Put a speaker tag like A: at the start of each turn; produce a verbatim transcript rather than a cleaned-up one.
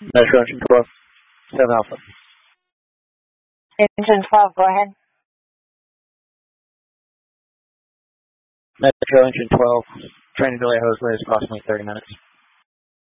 A: Metro Engine twelve, seven Alpha.
B: Engine twelve, go ahead.
A: Metro Engine twelve, training delay hose way is approximately thirty minutes.